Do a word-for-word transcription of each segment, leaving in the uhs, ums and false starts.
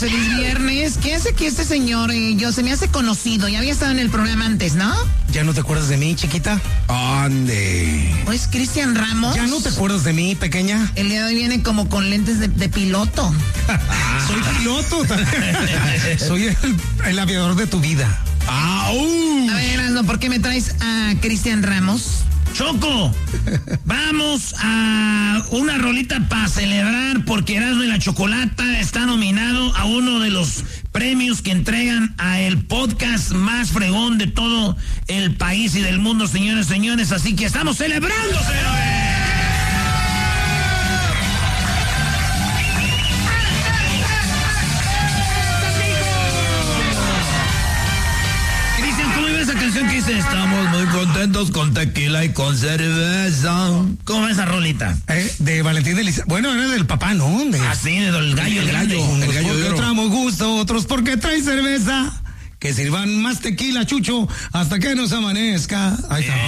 feliz viernes. ¿Qué hace aquí este señor? Eh, yo se me hace conocido. Ya había estado en el programa antes, ¿no? ¿Ya no te acuerdas de mí, chiquita? Ande. Pues Cristian Ramos. ¿Ya no te acuerdas de mí, pequeña? El día de hoy viene como con lentes de, de piloto. Soy piloto. Soy el, el aviador de tu vida. ¡Au! A ver, Erasmo, ¿por qué me traes a Cristian Ramos? Choco, vamos a una rolita para celebrar porque Erasmo y la Chocolata está nominado a uno de los premios que entregan a el podcast más fregón de todo el país y del mundo, señores, señores. Así que estamos celebrando, señores. Esa canción que dice, estamos muy contentos con tequila y con cerveza. ¿Cómo va esa rolita? Eh, de Valentín de Lizárraga. Bueno, era del papá, ¿no? De... Ah, sí, del gallo, el gallo. Unos el gallo porque de oro. tramo gusto, otros porque trae cerveza. Que sirvan más tequila, Chucho, hasta que nos amanezca. Ahí está.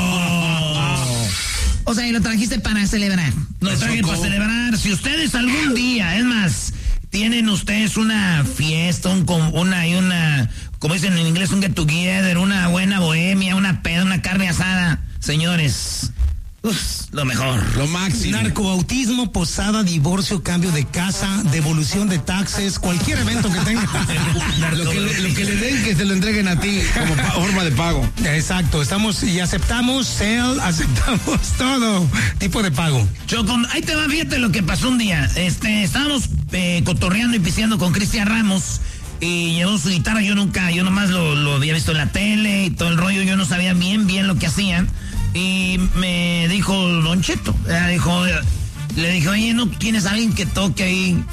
Eso. O sea, y lo trajiste para celebrar. Lo traje para celebrar. Si ustedes algún día, es más, tienen ustedes una fiesta, un, una y una, como dicen en inglés, un get together, una buena bohemia, una peda, una carne asada, señores, uf, lo mejor. Lo máximo. Narcobautismo, posada, divorcio, cambio de casa, devolución de taxes, cualquier evento que tenga. Lo que, le, lo que le den, que se lo entreguen a ti como pa- forma de pago. Exacto, estamos y aceptamos sale, aceptamos todo tipo de pago. Choco, ahí te va, fíjate lo que pasó un día. Este, estábamos eh, cotorreando y pisteando con Cristian Ramos y llevó su guitarra. Yo nunca, yo nomás lo, lo había visto en la tele y todo el rollo. Yo no sabía bien, bien lo que hacían. Y me dijo Don Cheto, eh, dijo, eh, le dije, oye, ¿no tienes a alguien que toque ahí?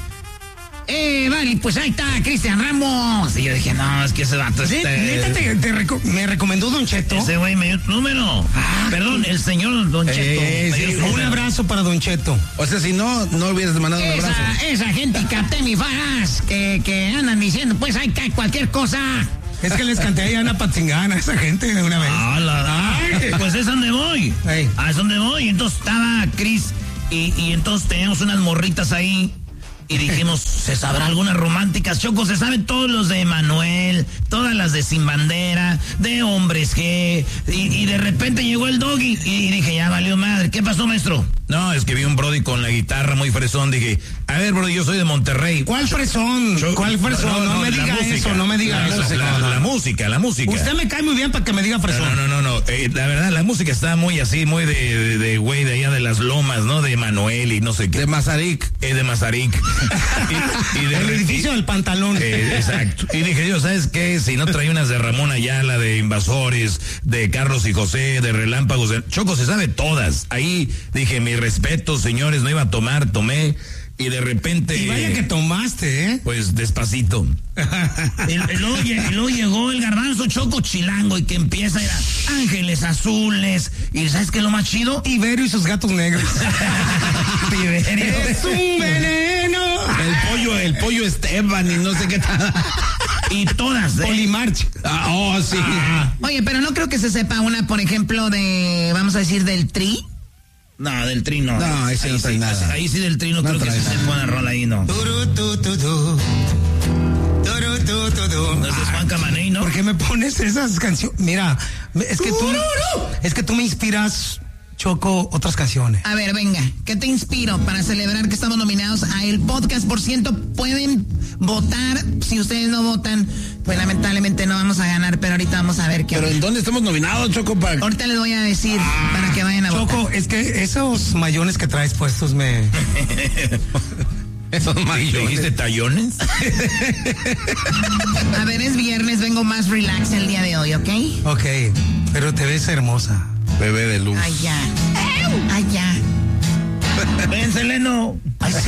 Eh, vale, pues ahí está Cristian Ramos. Y yo dije, no, es que ese vato Sí, este, neta, te- te reco- me recomendó Don Cheto. ese güey me dio tu número. Ah, Perdón, el señor Don Eh, Cheto. me sí, dio su Un número. abrazo para Don Cheto. O sea, si no, no hubieras mandado un abrazo. Esa, esa gente captemifaz que, que andan diciendo, pues ahí cae cualquier cosa. Es que les canté ahí a Ana Patzingana, esa gente de una vez. Ah, la, ah, pues es donde voy. Ey. Ah, es donde voy. Entonces estaba Chris y, y entonces teníamos unas morritas ahí y dijimos, ¿se sabrá algunas románticas? Choco, se saben todos los de Manuel, todas las de Sin Bandera, de Hombres G. Y, y de repente llegó el Doggy y dije, ya valió madre. ¿Qué pasó, maestro? No, es que vi un brody con la guitarra muy fresón. Dije, a ver, brody, yo soy de Monterrey. ¿Cuál fresón? Yo- ¿Cuál fresón? No, me la diga música. eso, no me diga La- eso. La, No, no. la música, la música. Usted me cae muy bien para que me diga fresón. No, no, no, no. Eh, la verdad, la música está muy así, muy de, de, de güey de allá de las lomas, ¿no? De Manuel y no sé qué. De Mazarik. Eh, de Mazarik. y, y de El re- edificio y- del pantalón. eh, exacto. Y dije yo, ¿sabes qué? Si no traía unas de Ramón Ayala, de Invasores, de Carlos y José, de Relámpagos, de... Choco se sabe todas. Ahí dije, mi respeto, señores, no iba a tomar, tomé. Y de repente... Y vaya que tomaste, ¿eh? Pues despacito. y, y luego, lle- y luego llegó el garbanzo Choco chilango y que empieza era Ángeles Azules. ¿Y sabes qué es lo más chido? Iberio y sus gatos negros. Tiberio. Es un veneno. El pollo, el pollo Esteban y no sé qué tal. Y todas. ¿eh? Polimarch. Ah, oh, sí. Oye, pero no creo que se sepa una, por ejemplo, de, vamos a decir, del Tri. No, del trino. No, ahí sí no trae nada. Ahí sí del trino No creo que trae sí se nada. pone rola ahí, ¿no? Turu, tu, tu, tu. Turu, tu, tu, tu. No, ese es Juan Camaney, ¿no? ¿Por qué me pones esas canciones? Mira, es que tú, es que tú me inspiras, Choco, otras canciones. A ver, venga, ¿qué te inspiro para celebrar que estamos nominados a el podcast? Por ciento, pueden votar. Si ustedes no votan, pues lamentablemente no vamos a ganar, pero ahorita vamos a ver qué Pero onda. ¿en dónde estamos nominados, Choco? Para... Ahorita les voy a decir para que vayan a votar. Choco, es que esos mayones que traes puestos me... Esos ¿Y mayones. dijiste tallones? A ver, es viernes, vengo más relax el día de hoy, ¿ok? Ok, pero te ves hermosa. Bebé de luz. Ay, ya. Ay, ya. Ven, Seleno. Ay, sí.